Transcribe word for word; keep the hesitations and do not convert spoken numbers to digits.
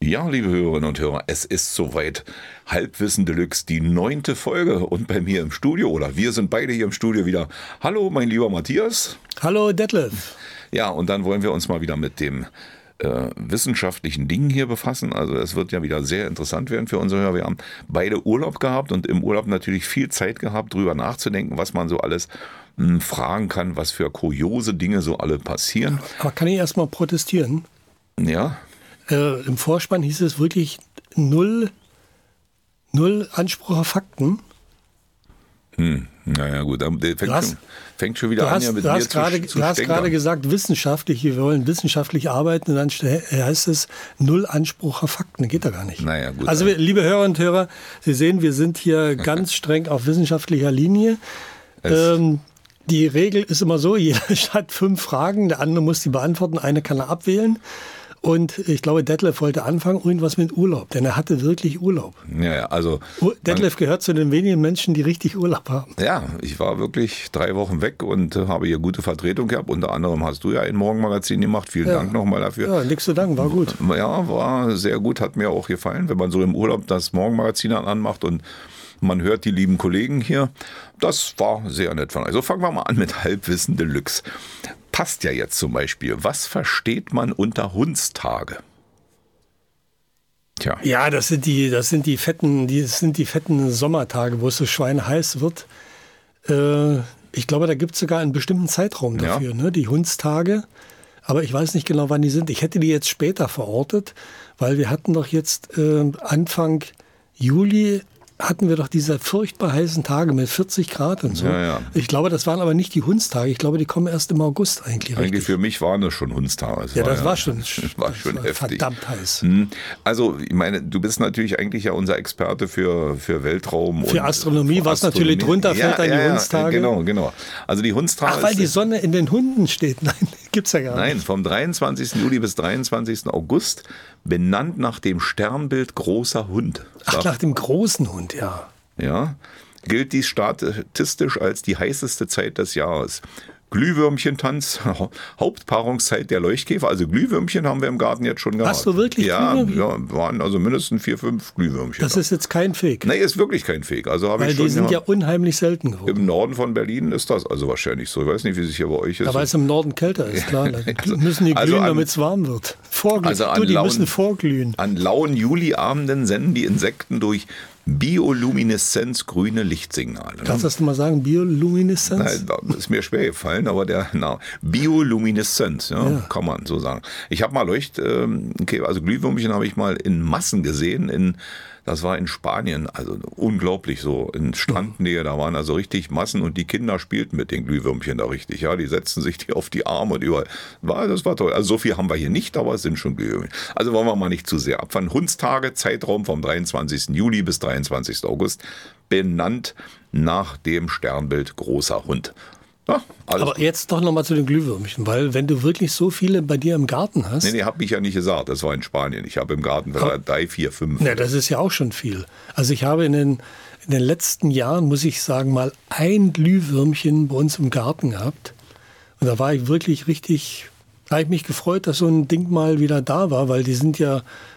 Ja, liebe Hörerinnen und Hörer, es ist soweit. Halbwissen Deluxe, die neunte Folge. Und bei mir im Studio, oder wir sind beide hier im Studio wieder. Hallo, mein lieber Matthias. Hallo, Detlef. Ja, und dann wollen wir uns mal wieder mit dem äh, wissenschaftlichen Dingen hier befassen. Also es wird ja wieder sehr interessant werden für unsere Hörer. Wir haben beide Urlaub gehabt und im Urlaub natürlich viel Zeit gehabt, drüber nachzudenken, was man so alles mh, fragen kann, was für kuriose Dinge so alle passieren. Aber kann ich erstmal protestieren? Ja. Äh, Im Vorspann hieß es wirklich null, null Anspruch auf Fakten. Hm, naja gut, der fängt, hast, schon, fängt schon wieder du an, hast, ja mit du mir hast zu, grade, zu Du hast stänkern. gerade gesagt, wissenschaftlich, wir wollen wissenschaftlich arbeiten und dann heißt es null Anspruch auf Fakten. Geht da gar nicht. Naja, gut, also wir, liebe Hörer und Hörer, Sie sehen, wir sind hier ganz streng auf wissenschaftlicher Linie. Ähm, die Regel ist immer so, jeder hat fünf Fragen, der andere muss die beantworten, eine kann er abwählen. Und ich glaube, Detlef wollte anfangen, irgendwas mit Urlaub, denn er hatte wirklich Urlaub. Ja, ja, also Detlef man, gehört zu den wenigen Menschen, die richtig Urlaub haben. Ja, ich war wirklich drei Wochen weg und äh, habe hier gute Vertretung gehabt. Unter anderem hast du ja ein Morgenmagazin gemacht. Vielen ja. Dank nochmal dafür. Ja, nichts zu danken, war gut. Ja, war sehr gut, hat mir auch gefallen, wenn man so im Urlaub das Morgenmagazin anmacht und man hört die lieben Kollegen hier. Das war sehr nett von euch. Also fangen wir mal an mit Halbwissen Deluxe. Passt ja jetzt zum Beispiel. Was versteht man unter Hundstage? Tja. Ja, das sind die, das sind die fetten, die, das sind die fetten Sommertage, wo es so schweineheiß wird. Äh, ich glaube, da gibt es sogar einen bestimmten Zeitraum dafür, ja. ne? Die Hundstage. Aber ich weiß nicht genau, wann die sind. Ich hätte die jetzt später verortet, weil wir hatten doch jetzt äh, Anfang Juli hatten wir doch diese furchtbar heißen Tage mit vierzig Grad und so. Ja, ja. Ich glaube, das waren aber nicht die Hundstage. Ich glaube, die kommen erst im August eigentlich. Eigentlich richtig. für mich waren das schon Hundstage. Das ja, war das ja, war schon, war schon das war heftig. Verdammt heiß. Also, ich meine, du bist natürlich eigentlich ja unser Experte für, für Weltraum. Für und Astronomie, was Astronomie. natürlich drunter fällt ja, an ja, die Hundstage. Genau, genau. Also die Hundstage. Ach, weil die Sonne in den Hunden steht. Nein, gibt's ja gar nicht. Nein, vom dreiundzwanzigsten Juli bis dreiundzwanzigsten August, benannt nach dem Sternbild großer Hund. Ach, nach dem großen Hund, ja. Ja, gilt dies statistisch als die heißeste Zeit des Jahres. Glühwürmchentanz, Hauptpaarungszeit der Leuchtkäfer. Also Glühwürmchen haben wir im Garten jetzt schon gehabt. Hast du wirklich ja, Glühwürmchen? Ja, waren also mindestens vier, fünf Glühwürmchen. Das ist jetzt kein Fake. Nee, ist wirklich kein Fake. Also habe Weil ich schon, die sind ja, ja unheimlich selten geworden. Im Norden von Berlin ist das also wahrscheinlich so. Ich weiß nicht, wie es hier bei euch ist. Da weil es im Norden kälter ist, klar. Da also, müssen die glühen, also damit es warm wird. Vorglühen. Also an du, die lauen, müssen vorglühen. An lauen Juliabenden senden die Insekten durch Biolumineszenz grüne Lichtsignale. Kannst du das mal sagen, Biolumineszenz? Nein, das ist mir schwer gefallen, aber der na, Biolumineszenz, ja, ja. kann man so sagen. Ich habe mal Leucht, okay, also Glühwürmchen habe ich mal in Massen gesehen, in das war in Spanien, also unglaublich so, in Strandnähe, da waren also richtig Massen und die Kinder spielten mit den Glühwürmchen da richtig, ja, die setzten sich die auf die Arme und überall, war, das war toll. Also so viel haben wir hier nicht, aber es sind schon Glühwürmchen. Also wollen wir mal nicht zu sehr abfahren. Hundstage, Zeitraum vom dreiundzwanzigsten Juli bis dreiundzwanzigsten August, benannt nach dem Sternbild großer Hund. Ja, aber gut. Jetzt doch nochmal zu den Glühwürmchen, weil wenn du wirklich so viele bei dir im Garten hast... Nee, nee, habe ich ja nicht gesagt, das war in Spanien. Ich habe im Garten aber, drei, vier, fünf. Ja, das ist ja auch schon viel. Also ich habe in den, in den letzten Jahren, muss ich sagen, mal ein Glühwürmchen bei uns im Garten gehabt. Und da war ich wirklich richtig... Da habe ich mich gefreut, dass so ein Ding mal wieder da war, weil die sind ja